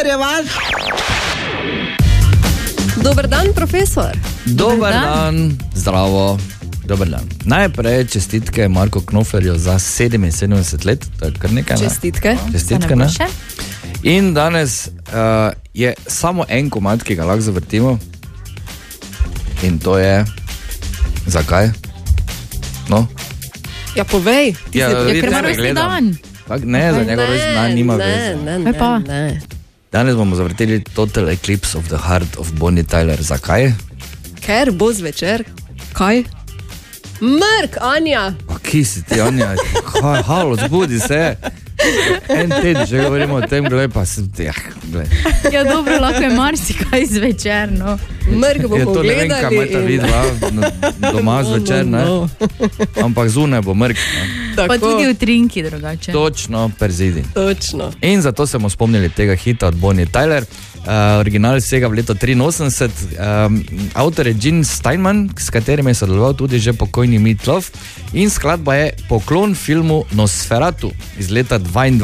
Tyler je vaš. Dober dan, profesor. Dober dan. Zdravo. Dober dan. Najprej čestitke Marko Knoferju za 77 let, to je kar nekaj. Čestitke. Čestitke, ne? In danes je samo en komad, ki ga lahko zavrtimo. In to je... Zakaj? No? Ja, povej. Ker ima rojstni dan. Ne, za njegov rojstni dan nima veze. Ne. Danes bomo zavrteli Total Eclipse of the Heart of Bonnie Tyler. Zakaj? Ker bo zvečer. Kaj? Mrk, Anja. Pa ki si ti, Anja? Halo, zbudi se. En teden, že govorimo o tem, gledaj, pa sem ti, gledaj. Ja, dobro, lahko je marsikaj zvečer, no. Mrk bo to ne vem, kaj imata vidva doma zvečer, ne? Ampak zunaj bo mrk, ne? Pa tudi v trinki drugače. Točno, perzidi. Točno. In zato smo spomnili tega hita od Bonnie Tyler. Original sega v leto 83. Avtor je Gene Steinman, s katerim je sodeloval tudi že pokojni Meat Loaf. In skladba je poklon filmu Nosferatu iz leta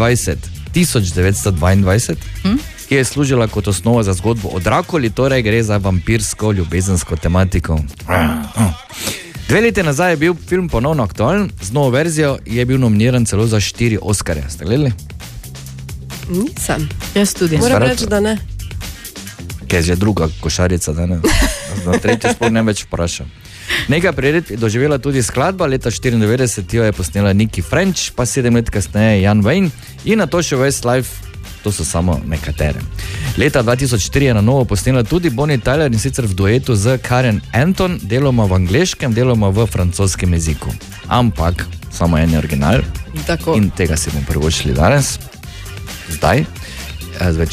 1922, ki je služila kot osnova za zgodbo o Drakuli, torej gre za vampirsko ljubezensko tematiko. 2 leti nazaj je bil film ponovno aktualen, z novo verzijo je bil nominiran celo za 4 Oskarje. Ste gledali? Nisem. Jaz tudi. Moram reči, da ne. Kaj je že druga košarica, da ne? Na tretjo sploh ne več vprašam. Nekaj priredb je doživela tudi skladba, leta 1994 jo je posnela Nikki French, pa 7 let kasneje Jan Wayne in na to še Westlife, to so samo nekatere. Leta 2004 je na novo posnela tudi Bonnie Tyler in sicer v duetu z Karen Anton, deloma v angleškem, deloma v francoskem jeziku. Ampak samo en original in tega si bomo privoščili danes, zdaj.